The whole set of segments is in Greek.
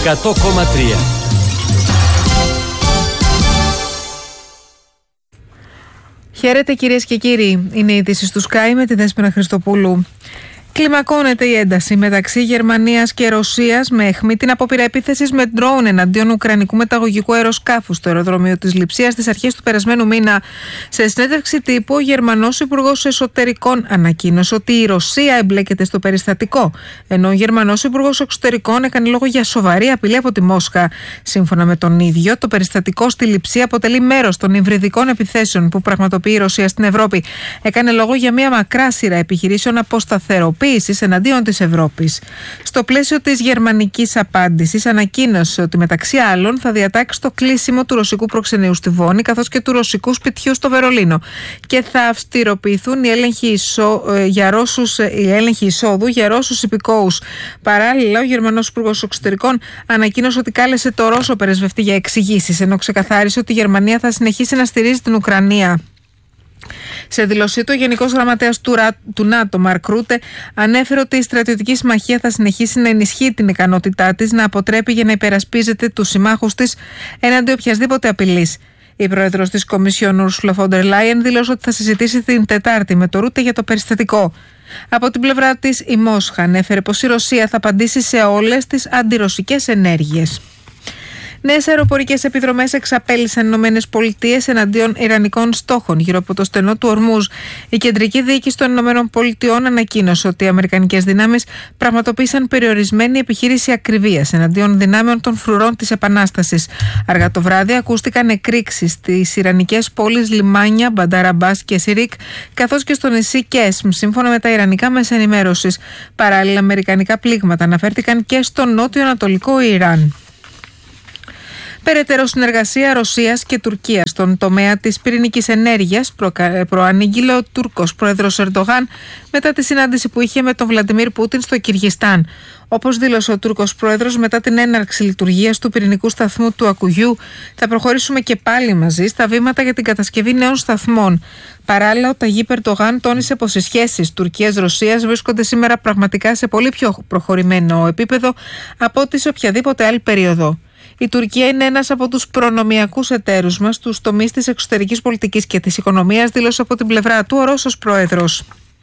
100,3. Χαίρετε κυρίες και κύριοι, είναι η είδηση του Sky με τη Δέσποινα Χριστοπούλου. Κλιμακώνεται η ένταση μεταξύ Γερμανίας και Ρωσίας με αιχμή την απόπειρα επίθεσης με ντρόουν εναντίον ουκρανικού μεταγωγικού αεροσκάφου στο αεροδρόμιο της Λειψίας στις αρχές του περασμένου μήνα. Σε συνέντευξη τύπου, ο Γερμανός Υπουργός Εσωτερικών ανακοίνωσε ότι η Ρωσία εμπλέκεται στο περιστατικό, ενώ ο Γερμανός Υπουργός Εξωτερικών έκανε λόγο για σοβαρή απειλή από τη Μόσχα. Σύμφωνα με τον ίδιο, το περιστατικό στη Λειψία αποτελεί μέρος των υβριδικών επιθέσεων που πραγματοποιεί η Ρωσία στην Ευρώπη. Έκανε λόγο για μια μακρά σειρά επιχειρήσεων αποσταθεροποίησης εναντίον της Ευρώπης. Στο πλαίσιο της γερμανικής απάντησης, ανακοίνωσε ότι μεταξύ άλλων θα διατάξει το κλείσιμο του ρωσικού προξενείου στη Βόνη καθώς και του ρωσικού σπιτιού στο Βερολίνο και θα αυστηροποιηθούν οι έλεγχοι εισόδου για Ρώσους υπηκόους. Παράλληλα, ο Γερμανός Υπουργός Εξωτερικών ανακοίνωσε ότι κάλεσε το Ρώσο πρεσβευτή για εξηγήσεις, ενώ ξεκαθάρισε ότι η Γερμανία θα συνεχίσει να στηρίζει την Ουκρανία. Σε δήλωσή του, ο Γενικός Γραμματέας του ΝΑΤΟ, Μαρκ Ρούτε, ανέφερε ότι η στρατιωτική συμμαχία θα συνεχίσει να ενισχύει την ικανότητά της να αποτρέπει για να υπερασπίζεται τους συμμάχους της έναντι οποιασδήποτε απειλής. Η πρόεδρος της Κομισιόν, Ursula von der Leyen, δήλωσε ότι θα συζητήσει την Τετάρτη με το Ρούτε για το περιστατικό. Από την πλευρά της, η Μόσχα ανέφερε πως η Ρωσία θα απαντήσει σε όλες τις αντιρωσικές ενέργειες. Νέες αεροπορικές επιδρομές εξαπέλυσαν οι ΗΠΑ εναντίον ιρανικών στόχων γύρω από το στενό του Ορμούζ. Η κεντρική διοίκηση των ΗΠΑ ανακοίνωσε ότι οι αμερικανικές δυνάμεις πραγματοποίησαν περιορισμένη επιχείρηση ακριβίας εναντίον δυνάμεων των φρουρών της Επανάστασης. Αργά το βράδυ ακούστηκαν εκρήξεις στις ιρανικές πόλεις λιμάνια Μπαντάρ Αμπάς και Σιρίκ, καθώς και στο νησί Κέσμ, σύμφωνα με τα ιρανικά μέσα ενημέρωσης. Παράλληλα, αμερικανικά πλήγματα αναφέρθηκαν και στο νότιο-ανατολικό Ιράν. Περαιτέρω συνεργασία Ρωσίας και Τουρκίας στον τομέα της πυρηνικής ενέργειας προανήγγειλε ο Τούρκος πρόεδρος Ερντογάν μετά τη συνάντηση που είχε με τον Βλαντιμίρ Πούτιν στο Κυργιστάν. Όπως δήλωσε ο Τούρκος πρόεδρος, μετά την έναρξη λειτουργίας του πυρηνικού σταθμού του Ακουγιού, θα προχωρήσουμε και πάλι μαζί στα βήματα για την κατασκευή νέων σταθμών. Παράλληλα, ο Ταγίπ Ερντογάν τόνισε πως οι σχέσεις Τουρκίας-Ρωσίας βρίσκονται σήμερα πραγματικά σε πολύ πιο προχωρημένο επίπεδο από ό,τι σε οποιαδήποτε άλλη περίοδο. Η Τουρκία είναι ένας από τους προνομιακούς εταίρους μας στους τομείς της εξωτερικής πολιτικής και της οικονομίας, δήλωσε από την πλευρά του ο Ρώσος πρόεδρος.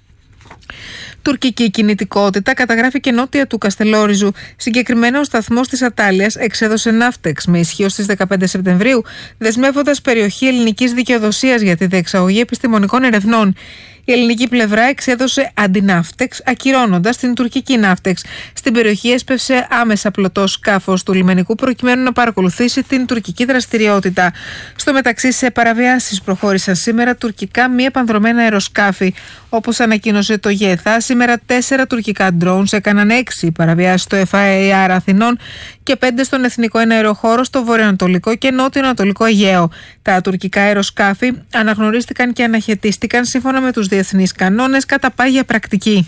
Τουρκική κινητικότητα καταγράφηκε νότια του Καστελόριζου. Συγκεκριμένα, ο σταθμός της Ατάλειας εξέδωσε ναύτεξ με ισχύ ως τις 15 Σεπτεμβρίου, δεσμεύοντας περιοχή ελληνικής δικαιοδοσίας για τη διεξαγωγή επιστημονικών ερευνών. Η ελληνική πλευρά εξέδωσε αντιναύτεξ, ακυρώνοντας την τουρκική ναύτεξ. Στην περιοχή έσπευσε άμεσα πλωτό σκάφος του λιμενικού προκειμένου να παρακολουθήσει την τουρκική δραστηριότητα. Στο μεταξύ, σε παραβιάσεις προχώρησαν σήμερα τουρκικά μη επανδρομένα αεροσκάφη. Όπως ανακοίνωσε το ΓΕΘΑ, σήμερα 4 τουρκικά drones έκαναν 6 παραβιάσεις στο FAR Αθηνών και 5 στον Εθνικό Εναεροχώρο στο βορειοανατολικό και νότιο-ανατολικό Αιγαίο. Τα τουρκικά αεροσκάφη αναγνωρίστηκαν και αναχαιτίστηκαν σύμφωνα με τους διεθνείς κανόνες κατά πάγια πρακτική.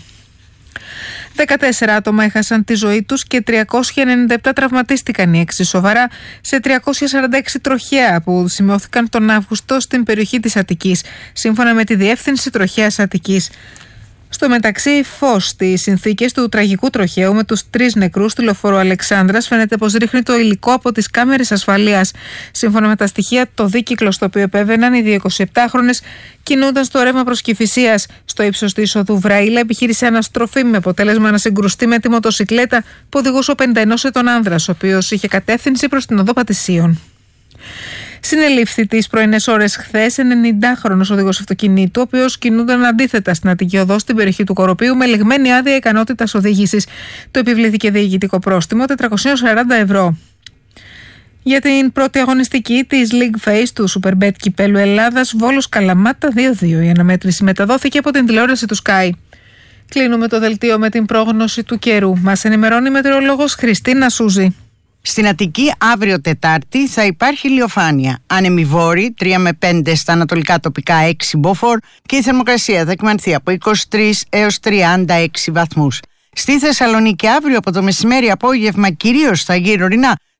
14 άτομα έχασαν τη ζωή τους και 397 τραυματίστηκαν, οι 6 σοβαρά, σε 346 τροχαία που σημειώθηκαν τον Αύγουστο στην περιοχή της Αττικής, σύμφωνα με τη Διεύθυνση Τροχαίας Αττικής. Στο μεταξύ, φως στις συνθήκες του τραγικού τροχαίου με τους 3 νεκρούς του λεωφορείου Αλεξάνδρας φαίνεται πως ρίχνει το υλικό από τις κάμερες ασφαλείας. Σύμφωνα με τα στοιχεία, το δίκυκλο στο οποίο επέβαιναν οι 27χρονες κινούνταν στο ρεύμα προς Κηφισίας. Στο ύψος της οδού Βραήλα επιχείρησε αναστροφή με αποτέλεσμα να συγκρουστεί με τη μοτοσικλέτα που οδηγούσε ο 51 ετών άνδρας, ο οποίος είχε κατεύθυνση προς την οδό Πατησίων. Συνελήφθη τις πρωινές ώρες χθες 90χρονος οδηγός αυτοκινήτου, ο οποίος κινούνταν αντίθετα στην Αττική Οδό στην περιοχή του Κοροπείου με λεγμένη άδεια ικανότητας οδήγησης. Του επιβλήθηκε διοικητικό πρόστιμο 440 ευρώ. Για την πρώτη αγωνιστική της League Phase του Superbet Κυπέλλου Ελλάδας, Βόλος Καλαμάτα 2-2. Η αναμέτρηση μεταδόθηκε από την τηλεόραση του Sky. Κλείνουμε το δελτίο με την πρόγνωση του καιρού. Μας ενημερώνει η μετεωρολόγος Χριστίνα Σούζη. Στην Αττική αύριο Τετάρτη θα υπάρχει ηλιοφάνεια. Άνεμοι βόρειοι 3 με 5 στα ανατολικά τοπικά 6 μποφόρ και η θερμοκρασία θα εκμανθεί από 23 έως 36 βαθμούς. Στη Θεσσαλονίκη αύριο από το μεσημέρι απόγευμα κυρίως στα γύρω ορεινά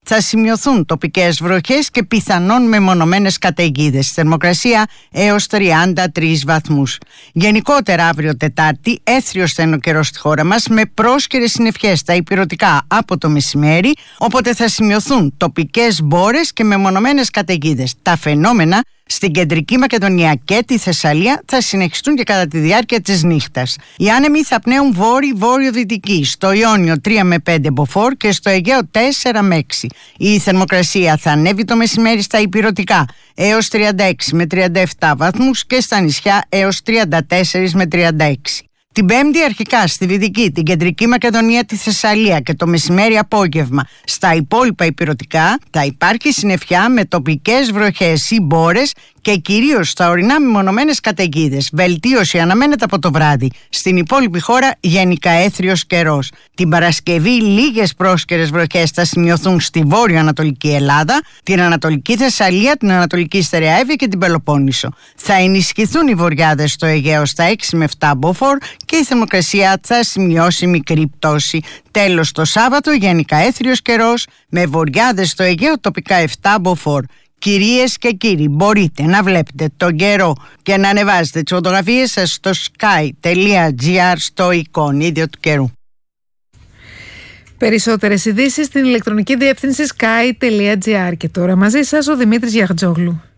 θα σημειωθούν τοπικές βροχές και πιθανόν μεμονωμένες καταιγίδες. Θερμοκρασία έως 33 βαθμούς. Γενικότερα αύριο Τετάρτη έθριος θα είναι ο καιρός στη χώρα μας, με πρόσκαιρες συννεφιές στα ηπειρωτικά από το μεσημέρι, οπότε θα σημειωθούν τοπικές μπόρες και μεμονωμένες καταιγίδες. Τα φαινόμενα στην Κεντρική Μακεδονία και τη Θεσσαλία θα συνεχιστούν και κατά τη διάρκεια της νύχτας. Οι άνεμοι θα πνέουν βόρειο-δυτική, στο Ιόνιο 3 με 5 μποφόρ και στο Αιγαίο 4 με 6. Η θερμοκρασία θα ανέβει το μεσημέρι στα ηπειρωτικά έως 36 με 37 βαθμούς και στα νησιά έως 34 με 36. Την Πέμπτη αρχικά στη Δυτική, την Κεντρική Μακεδονία, τη Θεσσαλία και το μεσημέρι απόγευμα στα υπόλοιπα ηπειρωτικά θα υπάρχει συννεφιά με τοπικές βροχές ή μπόρες και κυρίως στα ορεινά μεμονωμένες καταιγίδες. Βελτίωση αναμένεται από το βράδυ. Στην υπόλοιπη χώρα γενικά έθριος καιρός. Την Παρασκευή λίγες πρόσκαιρες βροχές θα σημειωθούν στη βόρειο-ανατολική Ελλάδα, την Ανατολική Θεσσαλία, την Ανατολική Στερεαεύη και την Πελοπόννησο. Θα ενισχυθούν οι βορειάδες στο Αιγαίο στα 6 με 7 μποφόρ και η θερμοκρασία θα σημειώσει μικρή πτώση. Τέλος, το Σάββατο γενικά έθριος καιρός με βορειάδες στο Αιγαίο τοπικά 7 μποφόρ. Κυρίες και κύριοι, μπορείτε να βλέπετε τον καιρό και να ανεβάζετε τις φωτογραφίες σας στο sky.gr στο εικονίδιο του καιρού. Περισσότερες ειδήσεις στην ηλεκτρονική διεύθυνση sky.gr. Και τώρα μαζί σας ο Δημήτρης Γιαχτζόγλου.